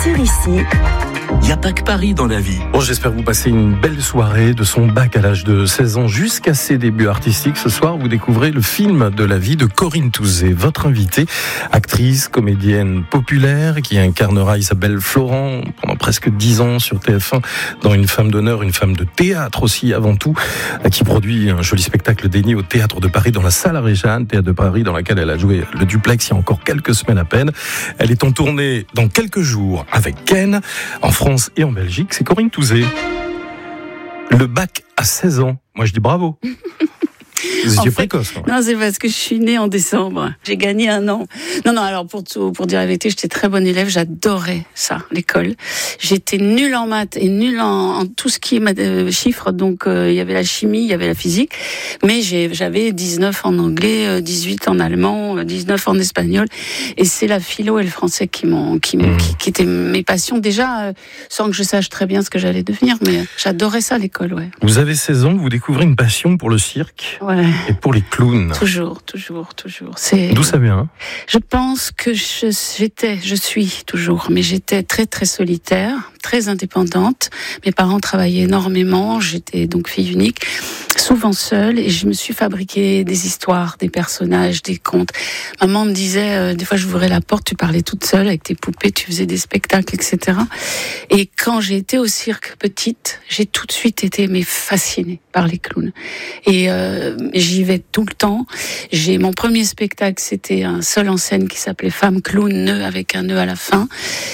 sur ici. Il n'y a pas que Paris dans la vie. Bon, j'espère que vous passez une belle soirée. De son bac à l'âge de 16 ans jusqu'à ses débuts artistiques. Ce soir, vous découvrez le film de la vie de Corinne Touzé, votre invitée, actrice, comédienne populaire, qui incarnera Isabelle Florent pendant presque 10 ans sur TF1 dans Une femme d'honneur, une femme de théâtre aussi avant tout, qui produit un joli spectacle dédié au Théâtre de Paris dans la salle Réjeanne, Théâtre de Paris dans laquelle elle a joué le duplex il y a encore quelques semaines à peine. Elle est en tournée dans quelques jours avec Ken, en France et en Belgique. C'est Corinne Touzé. Le bac à 16 ans. Moi, je dis bravo. Vous étiez précoce. Non, c'est parce que je suis née en décembre. J'ai gagné 1 an. Non, alors pour dire la vérité, j'étais très bonne élève. J'adorais ça, l'école. J'étais nulle en maths et nulle en tout ce qui est chiffres. Donc il y avait la chimie, il y avait la physique. Mais j'avais 19 en anglais, 18 en allemand, 19 en espagnol. Et c'est la philo et le français qui étaient mes passions déjà, sans que je sache très bien ce que j'allais devenir. Mais j'adorais ça, l'école, ouais. Vous avez 16 ans, vous découvrez une passion pour le cirque. Ouais. Et pour les clowns. Toujours. D'où ça vient? Je pense que je suis toujours, mais j'étais très très solitaire, très indépendante. Mes parents travaillaient énormément, j'étais donc fille unique, souvent seule, et je me suis fabriqué des histoires, des personnages, des contes. Maman me disait, des fois j'ouvrais la porte, tu parlais toute seule avec tes poupées, tu faisais des spectacles, etc. Et quand j'ai été au cirque petite, j'ai tout de suite été fascinée par les clowns. Et j'y vais tout le temps. Mon premier spectacle, c'était un seul en scène qui s'appelait Femme Clown, nœud avec un nœud à la fin.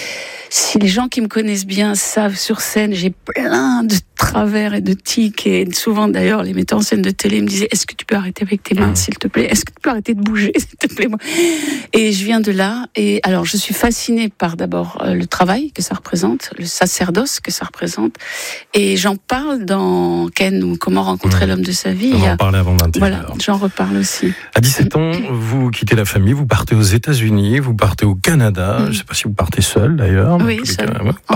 Si les gens qui me connaissent bien savent, sur scène, j'ai plein de travers et de tics. Et souvent, d'ailleurs, les metteurs en scène de télé me disaient « Est-ce que tu peux arrêter avec tes mains, s'il te plaît ? Est-ce que tu peux arrêter de bouger, s'il te plaît ?» Et je viens de là. Et alors, je suis fascinée par d'abord le travail que ça représente, le sacerdoce que ça représente. Et j'en parle dans Ken, ou Comment rencontrer l'homme de sa vie. On en parlait avant 21h. Voilà, j'en reparle aussi. À 17 ans, vous quittez la famille, vous partez aux États-Unis, vous partez au Canada. Je ne sais pas si vous partez seul, d'ailleurs. Oui, seul.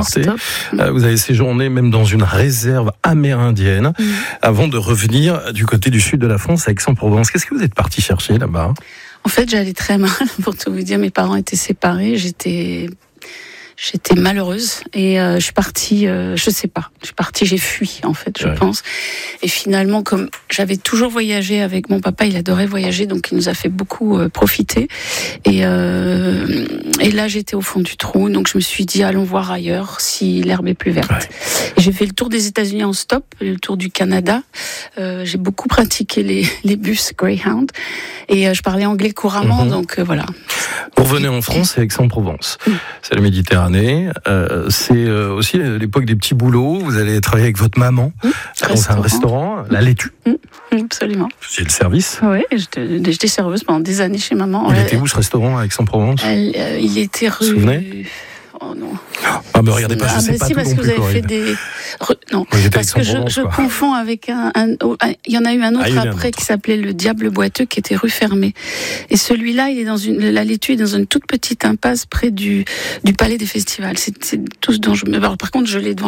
Vous avez séjourné même dans une réserve amérindienne avant de revenir du côté du sud de la France, à Aix-en-Provence. Qu'est-ce que vous êtes parti chercher là-bas? En fait, j'allais très mal, pour tout vous dire. Mes parents étaient séparés. J'étais malheureuse et je suis partie, j'ai fui en fait, je pense. Et finalement, comme j'avais toujours voyagé avec mon papa, il adorait voyager, donc il nous a fait beaucoup profiter. Et là, j'étais au fond du trou, donc je me suis dit allons voir ailleurs si l'herbe est plus verte. Et j'ai fait le tour des États-Unis en stop, le tour du Canada. J'ai beaucoup pratiqué les bus Greyhound et je parlais anglais couramment, donc voilà. Vous revenez en France et Aix-en-Provence. C'est la Méditerranée. C'est aussi l'époque des petits boulots. Vous allez travailler avec votre maman dans un restaurant, La Laitue. Absolument. C'est le service. Oui, j'étais serveuse pendant des années chez maman. Il était où ce restaurant à Aix-en-Provence? Il était rue... Vous vous souvenez? Oh non. Ah, mais regardez pas, je sais pas si, tout parce non que plus, vous avez fait des... Non, parce que je confonds avec il y en a eu un autre après qui s'appelait Le Diable Boiteux, qui était rue Fermée. Et celui-là, il est dans La Laitue est dans une toute petite impasse près du Palais des Festivals. C'est tout ce dont par contre, je l'ai devant